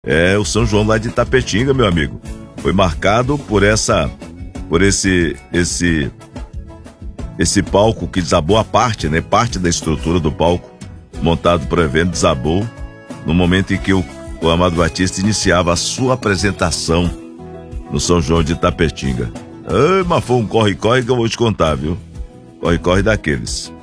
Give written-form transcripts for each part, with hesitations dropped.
É, o São João lá de Itapetinga, meu amigo. Foi marcado por esse palco que desabou a parte, né? Parte da estrutura do palco montado para o evento desabou no momento em que o Amado Batista iniciava a sua apresentação no São João de Itapetinga. Ai, mas foi um corre-corre que eu vou te contar, viu? Corre-corre daqueles.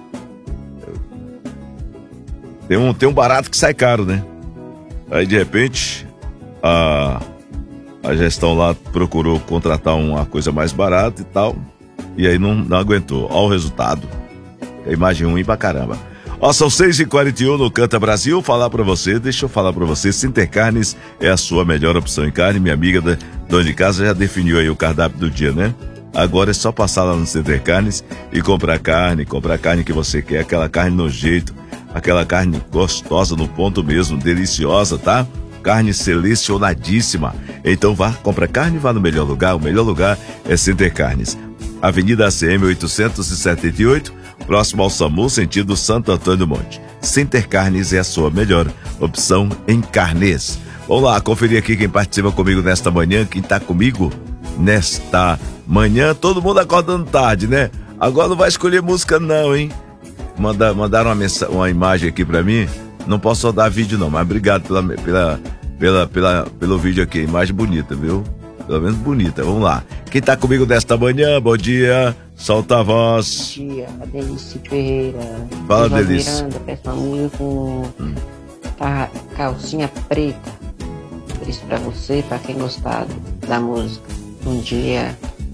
Tem um barato que sai caro, né? Aí, de repente, a gestão lá procurou contratar uma coisa mais barata e tal, e aí não aguentou. Olha o resultado. A imagem ruim pra caramba. Ó, são 6h41 no Canta Brasil. Deixa eu falar pra você, Center Carnes é a sua melhor opção em carne. Minha amiga dona de casa já definiu aí o cardápio do dia, né? Agora é só passar lá no Center Carnes e comprar a carne que você quer, aquela carne no jeito, aquela carne gostosa no ponto mesmo, deliciosa, tá? Carne selecionadíssima. Então vá, compra carne e vá no melhor lugar. O melhor lugar é Center Carnes. Avenida ACM 878, próximo ao SAMU, sentido Santo Antônio do Monte. Center Carnes é a sua melhor opção em carnes. Vamos lá, conferir aqui quem participa comigo nesta manhã, quem tá comigo nesta manhã. Todo mundo acordando tarde, né? Agora não vai escolher música não, hein? Mandaram uma imagem aqui pra mim. Não posso só dar vídeo não, mas obrigado pelo vídeo aqui. Imagem bonita, viu? Pelo menos bonita. Vamos lá. Quem tá comigo nesta manhã? Bom dia. Solta a voz. Bom dia, a Delice Ferreira. Fala, Delice. Miranda, peço uma música com calcinha preta. Isso pra você, pra quem gostar da música. Bom dia.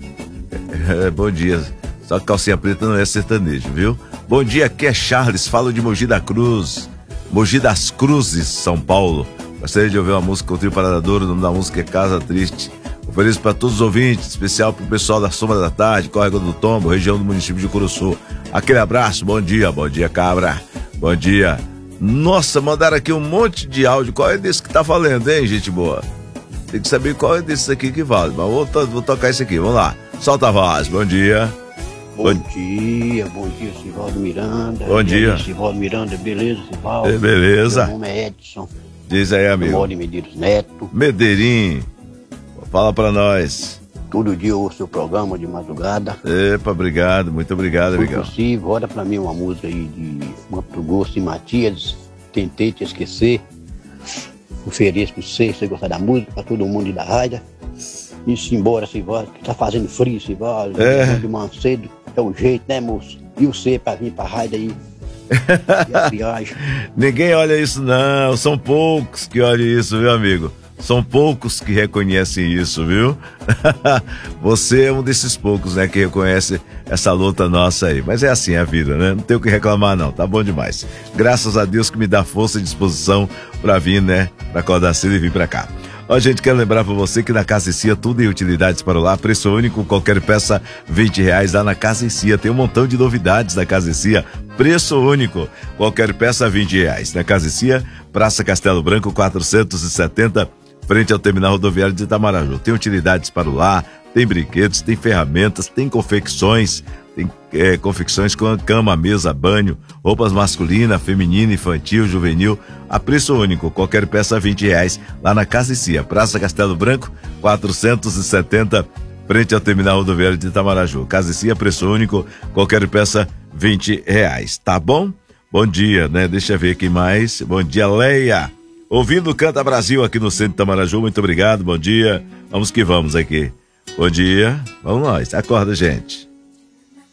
Bom dia. Só que calcinha preta não é sertanejo, viu? Bom dia, aqui é Charles. Falo de Mogi da Cruz. Mogi das Cruzes, São Paulo. Gostaria de ouvir uma música com o Trio Paradadouro. O nome da música é Casa Triste. Ofereço para todos os ouvintes, especial para o pessoal da Sombra da Tarde, Córrego do Tombo, região do município de Curuçu. Aquele abraço, bom dia cabra, bom dia. Nossa, mandaram aqui um monte de áudio. Qual é desse que tá valendo, hein, gente boa? Tem que saber qual é desses aqui que vale, mas vou tocar esse aqui, vamos lá. Solta a voz, bom dia. Bom dia, Sivaldo Miranda. Bom dia. Sivaldo Miranda, beleza, Sivaldo? Beleza. Meu nome é Edson. Diz aí, amigo. Eu moro em Medeiros Neto. Medeirinho, fala pra nós. Todo dia eu ouço o programa de madrugada. Epa, obrigado, muito obrigado, amigão. Se possível, roda pra mim uma música aí de Mato Grosso e Matias. Tentei te esquecer. Ofereço pra você gostar da música, pra todo mundo da rádio. Isso embora, Sivaldo, que tá fazendo frio, Sivaldo. De manhã cedo, é o jeito, né, moço? E você pra vir pra rádio aí? E a viagem? Ninguém olha isso não, são poucos que olham isso, viu, amigo? São poucos que reconhecem isso, viu? Você é um desses poucos, né, que reconhece essa luta nossa aí. Mas é assim a vida, né? Não tem o que reclamar não, tá bom demais. Graças a Deus que me dá força e disposição pra vir, né, pra acordar cedo e vir pra cá. Ó, gente, quero lembrar pra você que na Casa e Cia tudo em utilidades para o lar, preço único, qualquer peça R$20 lá na Casa e Cia. Tem um montão de novidades na Casa e Cia, preço único, qualquer peça R$20. Na Casa e Cia, Praça Castelo Branco 470, frente ao terminal rodoviário de Itamaraju. Tem utilidades para o lar, tem brinquedos, tem ferramentas, tem confecções, tem confecções com cama, mesa, banho, roupas masculina, feminina, infantil, juvenil, a preço único, qualquer peça R$20, lá na Casa e Cia, Praça Castelo Branco, 470, frente ao terminal rodoviário de Itamaraju. Casa e Cia, preço único, qualquer peça R$20, tá bom? Bom dia, né? Deixa eu ver quem mais. Bom dia, Leia. Ouvindo o Canta Brasil aqui no centro de Itamaraju, muito obrigado, bom dia. Vamos que vamos aqui. Bom dia, vamos nós, acorda, gente.